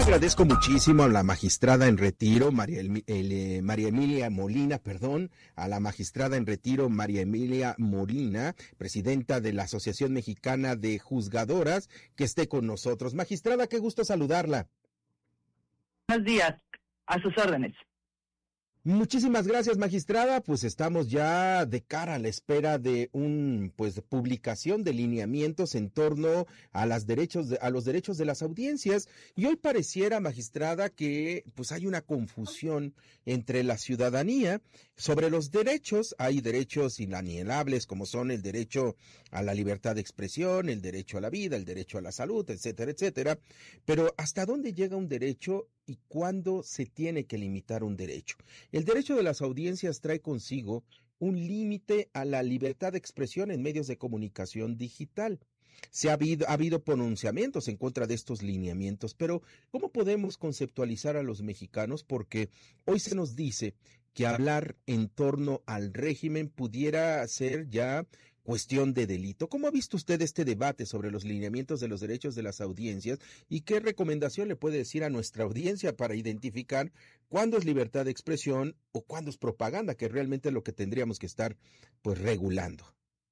Agradezco muchísimo a la magistrada en retiro, María Emilia Molina, a la magistrada en retiro, María Emilia Molina, presidenta de la Asociación Mexicana de Juzgadoras, que esté con nosotros. Magistrada, qué gusto saludarla. Buenos días, a sus órdenes. Muchísimas gracias, magistrada. Pues estamos ya de cara a la espera de publicación de lineamientos en torno a los derechos de las audiencias. Y hoy pareciera, magistrada, que pues hay una confusión entre la ciudadanía sobre los derechos. Hay derechos inalienables como son el derecho a la libertad de expresión, el derecho a la vida, el derecho a la salud, etcétera, etcétera. Pero ¿hasta dónde llega un derecho y cuándo se tiene que limitar un derecho? El derecho de las audiencias trae consigo un límite a la libertad de expresión en medios de comunicación digital. Ha habido pronunciamientos en contra de estos lineamientos, pero ¿cómo podemos conceptualizar a los mexicanos? Porque hoy se nos dice que hablar en torno al régimen pudiera ser ya cuestión de delito. ¿Cómo ha visto usted este debate sobre los lineamientos de los derechos de las audiencias y qué recomendación le puede decir a nuestra audiencia para identificar cuándo es libertad de expresión o cuándo es propaganda, que realmente es lo que tendríamos que estar regulando?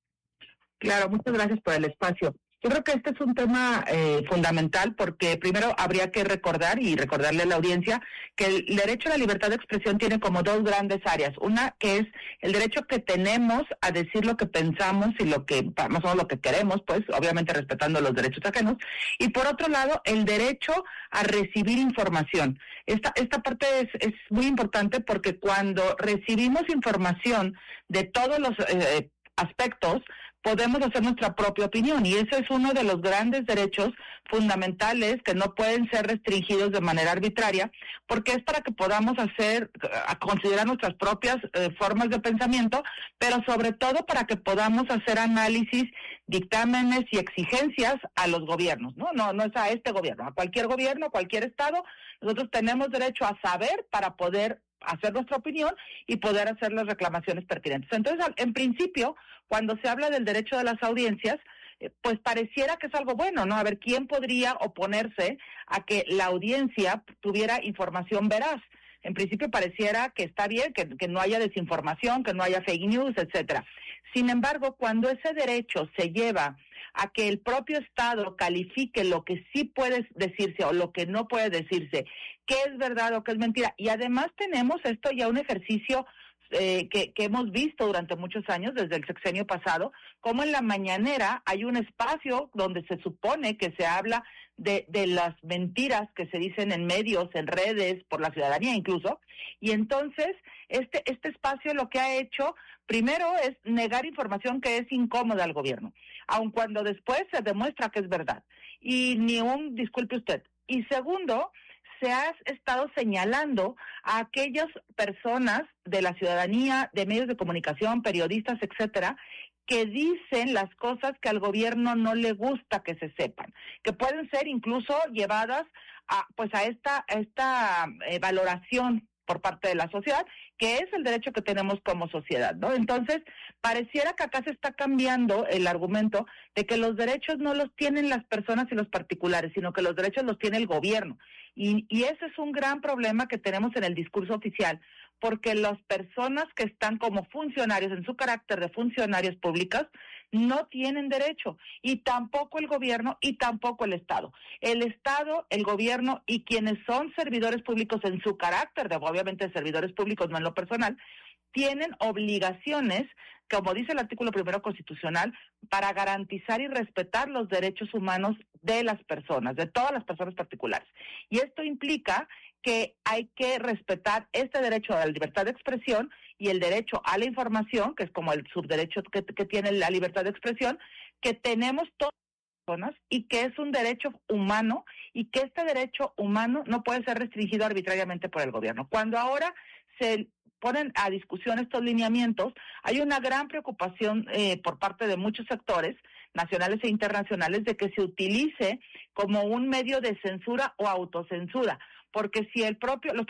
Claro, muchas gracias por el espacio. Yo creo que este es un tema fundamental porque primero habría que recordarle a la audiencia que el derecho a la libertad de expresión tiene como dos grandes áreas. Una que es el derecho que tenemos a decir lo que pensamos y lo que más o menos lo que queremos, pues obviamente respetando los derechos ajenos. Y por otro lado, el derecho a recibir información. Esta parte es muy importante porque cuando recibimos información de todos los aspectos, podemos hacer nuestra propia opinión y ese es uno de los grandes derechos fundamentales que no pueden ser restringidos de manera arbitraria porque es para que podamos considerar nuestras propias formas de pensamiento, pero sobre todo para que podamos hacer análisis, dictámenes y exigencias a los gobiernos, no es a este gobierno, a cualquier estado. Nosotros tenemos derecho a saber para poder hacer nuestra opinión y poder hacer las reclamaciones pertinentes. Entonces, en principio, cuando se habla del derecho de las audiencias, pues pareciera que es algo bueno, ¿no? A ver, ¿quién podría oponerse a que la audiencia tuviera información veraz? En principio pareciera que está bien, que no haya desinformación, que no haya fake news, etcétera. Sin embargo, cuando ese derecho se lleva a que el propio Estado califique lo que sí puede decirse o lo que no puede decirse, qué es verdad o qué es mentira, y además tenemos esto ya un ejercicio que hemos visto durante muchos años, desde el sexenio pasado, como en la mañanera hay un espacio donde se supone que se habla de las mentiras que se dicen en medios, en redes, por la ciudadanía incluso, y entonces este espacio lo que ha hecho primero es negar información que es incómoda al gobierno, aun cuando después se demuestra que es verdad, y ni un disculpe usted. Y segundo, se ha estado señalando a aquellas personas de la ciudadanía, de medios de comunicación, periodistas, etcétera, que dicen las cosas que al gobierno no le gusta que se sepan, que pueden ser incluso llevadas a esta valoración por parte de la sociedad, que es el derecho que tenemos como sociedad, ¿no? Entonces, pareciera que acá se está cambiando el argumento de que los derechos no los tienen las personas y los particulares, sino que los derechos los tiene el gobierno. Y ese es un gran problema que tenemos en el discurso oficial, porque las personas que están como funcionarios, en su carácter de funcionarios públicos, no tienen derecho, y tampoco el gobierno y tampoco el Estado. El Estado, el gobierno y quienes son servidores públicos en su carácter de, obviamente, servidores públicos, no en lo personal, tienen obligaciones, como dice el artículo 1 constitucional, para garantizar y respetar los derechos humanos de las personas, de todas las personas particulares. Y esto implica que hay que respetar este derecho a la libertad de expresión y el derecho a la información, que es como el subderecho que tiene la libertad de expresión, que tenemos todas las personas y que es un derecho humano y que este derecho humano no puede ser restringido arbitrariamente por el gobierno. Cuando ahora se ponen a discusión estos lineamientos, hay una gran preocupación por parte de muchos sectores nacionales e internacionales de que se utilice como un medio de censura o autocensura, porque si los propios